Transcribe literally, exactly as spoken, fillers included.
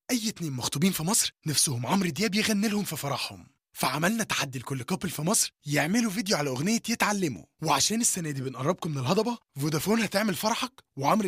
أي اتنين مخطوبين في مصر نفسهم عمرو دياب يغني لهم في فرحهم، فعملنا تحدي لكل كابل في مصر يعملوا فيديو على أغنية يتعلموا. وعشان السنة دي بنقربكم من الهضبة، فودافون هتعمل فرحك وعمرو